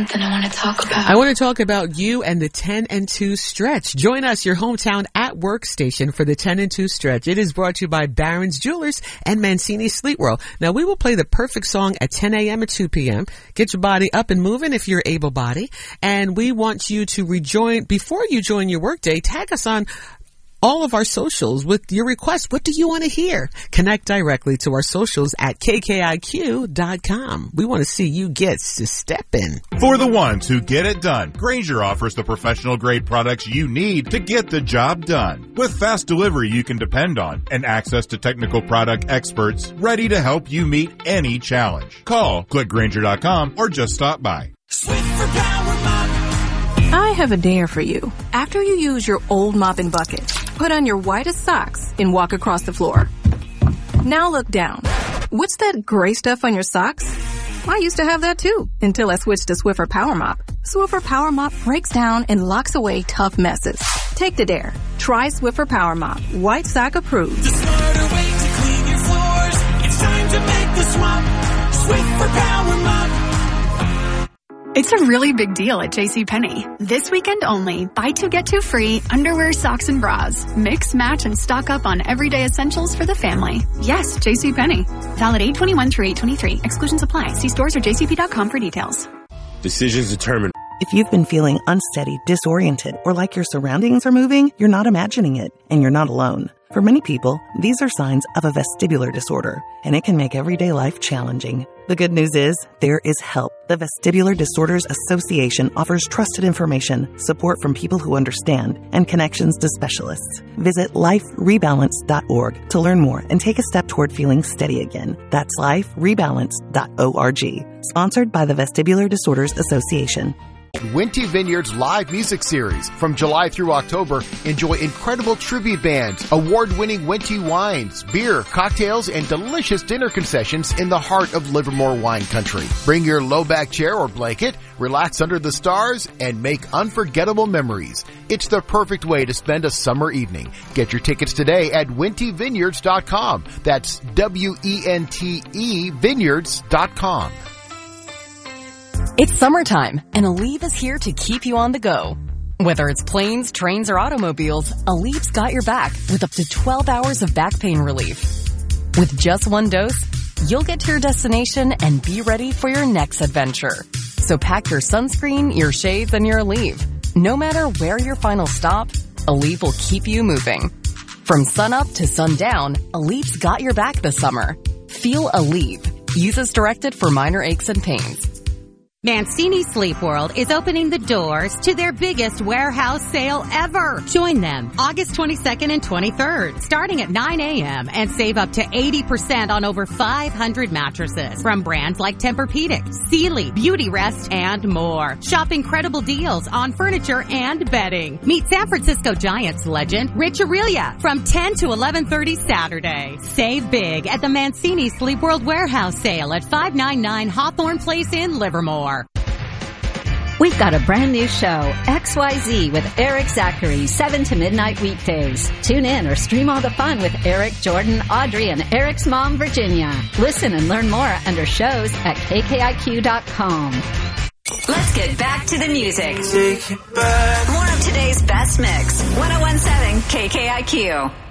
something I want to talk about. I want to talk about you and the 10 and 2 stretch. Join us, your hometown at work station, for the 10 and 2 stretch. It is brought to you by Barron's Jewelers and Mancini Sleep World. Now, we will play the perfect song at 10 a.m. and 2 p.m. Get your body up and moving if you're able-bodied. And we want you to rejoin, before you join your workday, tag us on all of our socials with your request. What do you want to hear? Connect directly to our socials at kkiq.com. We want to see you get to step in. For the ones who get it done, Grainger offers the professional grade products you need to get the job done. With fast delivery you can depend on and access to technical product experts ready to help you meet any challenge. Call, click Grainger.com, or just stop by. Swiffer Power Mop. I have a dare for you. After you use your old mopping bucket, put on your whitest socks and walk across the floor. Now look down. What's that gray stuff on your socks? I used to have that too, until I switched to Swiffer Power Mop. Swiffer Power Mop breaks down and locks away tough messes. Take the dare. Try Swiffer Power Mop. White sock approved. The smarter way to clean your floors. It's time to make the swap. Swiffer Power Mop. It's a really big deal at JCPenney. This weekend only, buy 2 get 2 free underwear, socks, and bras. Mix, match, and stock up on everyday essentials for the family. Yes, JCPenney. Valid 8/21 through 8/23. Exclusions apply. See stores or jcp.com for details. Decisions determine. If you've been feeling unsteady, disoriented, or like your surroundings are moving, you're not imagining it, and you're not alone. For many people, these are signs of a vestibular disorder, and it can make everyday life challenging. The good news is, there is help. The Vestibular Disorders Association offers trusted information, support from people who understand, and connections to specialists. Visit liferebalance.org to learn more and take a step toward feeling steady again. That's liferebalance.org. Sponsored by the Vestibular Disorders Association. Wente Vineyard's live music series. From July through October, enjoy incredible tribute bands, award-winning Wente wines, beer, cocktails, and delicious dinner concessions in the heart of Livermore wine country. Bring your low-back chair or blanket, relax under the stars, and make unforgettable memories. It's the perfect way to spend a summer evening. Get your tickets today at WenteVineyards.com. That's WENTE Vineyards.com. It's summertime, and Aleve is here to keep you on the go. Whether it's planes, trains, or automobiles, Aleve's got your back with up to 12 hours of back pain relief. With just one dose, you'll get to your destination and be ready for your next adventure. So pack your sunscreen, your shades, and your Aleve. No matter where your final stop, Aleve will keep you moving. From sunup to sundown, Aleve's got your back this summer. Feel Aleve. Use as directed for minor aches and pains. Mancini Sleep World is opening the doors to their biggest warehouse sale ever. Join them August 22nd and 23rd, starting at 9 a.m. and save up to 80% on over 500 mattresses from brands like Tempur-Pedic, Sealy, Beauty Rest, and more. Shop incredible deals on furniture and bedding. Meet San Francisco Giants legend Rich Aurelia from 10 to 11:30 Saturday. Save big at the Mancini Sleep World warehouse sale at 599 Hawthorne Place in Livermore. We've got a brand new show, XYZ with Eric Zachary, 7 to midnight weekdays. Tune in or stream all the fun with Eric, Jordan, Audrey, and Eric's mom, Virginia. Listen and learn more under shows at kkiq.com. Let's get back to the music. More of today's best mix. 1017 KKIQ.